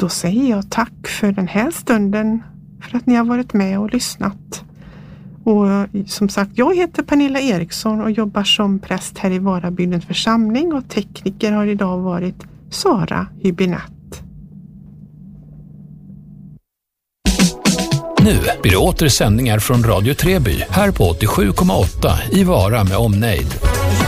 då säger jag tack för den här stunden, för att ni har varit med och lyssnat. Och som sagt, jag heter Pernilla Eriksson och jobbar som präst här i Varabygdens församling, och tekniker har idag varit Sara Hübinette. Nu blir det åter sändningar från Radio Treby här på 87,8 i Vara med omnejd.